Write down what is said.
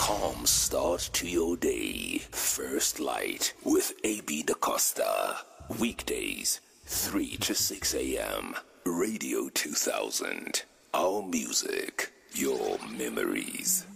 calm start to your day. First Light with AB DaCosta. Weekdays, 3 to 6 a.m. Radio 2000. Our music, your memories.